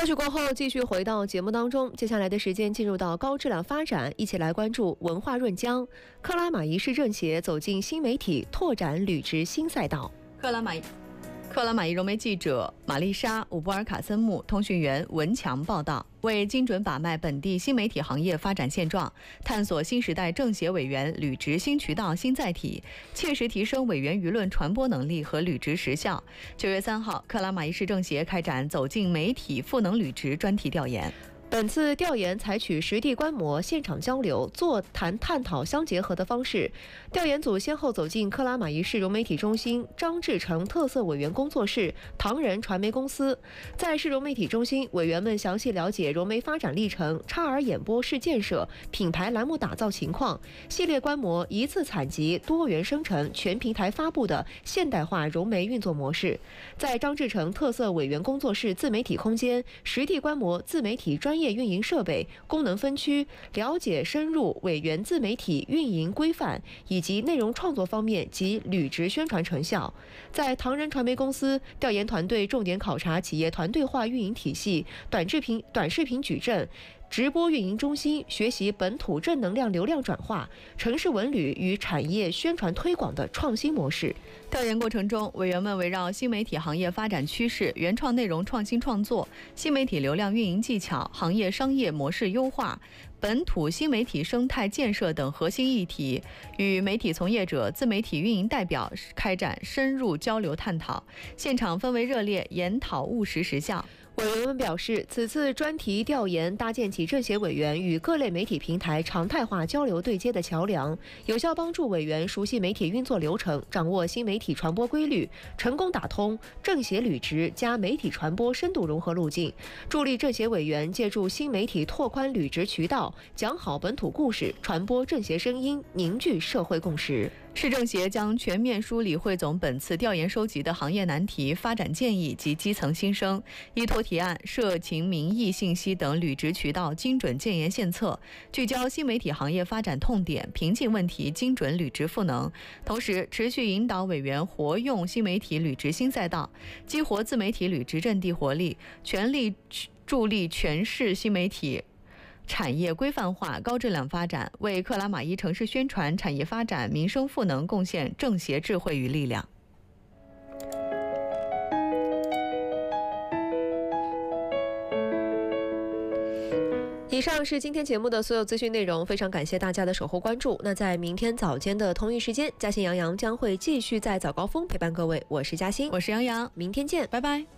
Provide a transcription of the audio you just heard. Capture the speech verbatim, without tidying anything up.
插曲过后，继续回到节目当中。接下来的时间进入到高质量发展，一起来关注文化润江。克拉玛依市政协走进新媒体，拓展履职新赛道。 克拉玛依。克拉玛依融媒记者玛丽莎·伍布尔卡森木、通讯员文强报道，为精准把脉本地新媒体行业发展现状，探索新时代政协委员履职新渠道新载体，切实提升委员舆论传播能力和履职时效。九月三号，克拉玛依市政协开展走进媒体赋能履职专题调研。 本次调研采取实地观摩、现场交流、座谈探讨相结合的方式。调研组先后走进克拉玛依市融媒体中心、张志成特色委员工作室、唐人传媒公司。在市融媒体中心，委员们详细了解融媒发展历程、叉 R 演播室建设、品牌栏目打造情况，系列观摩一次采集、多元生成、全平台发布的现代化融媒运作模式。在张志成特色委员工作室自媒体空间，实地观摩自媒体专业运营设备、功能分区，了解深入委员自媒体运营规范以及内容创作方面及履职宣传成效。在唐人传媒公司，调研团队重点考察企业团队化运营体系、短视频、短视频矩阵、直播运营中心，学习本土正能量流量转化、城市文旅与产业宣传推广的创新模式。 调研过程中，委员们围绕新媒体行业发展趋势、原创内容创新创作、新媒体流量运营技巧、行业商业模式优化、本土新媒体生态建设等核心议题，与媒体从业者、自媒体运营代表开展深入交流探讨，现场氛围热烈，研讨务实实效。 委员们表示，此次专题调研搭建起政协委员与各类媒体平台常态化交流对接的桥梁，有效帮助委员熟悉媒体运作流程，掌握新媒体传播规律，成功打通政协履职加媒体传播深度融合路径，助力政协委员借助新媒体拓宽履职渠道，讲好本土故事，传播政协声音，凝聚社会共识。 市政协将全面梳理汇总本次调研收集的行业难题、发展建议及基层心声，依托提案、社情民意信息等履职渠道精准建言献策，聚焦新媒体行业发展痛点、瓶颈问题，精准履职赋能。同时，持续引导委员活用新媒体履职新赛道，激活自媒体履职阵地活力，全力助力全市新媒体产业规范化、高质量发展，为克拉玛依城市宣传、产业发展、民生赋能贡献政协智慧与力量。 以上是今天节目的所有资讯内容，非常感谢大家的守候关注。那在明天早间的同一时间，嘉兴杨洋将会继续在早高峰陪伴各位。我是嘉兴， 我是杨洋， 明天见， 拜拜。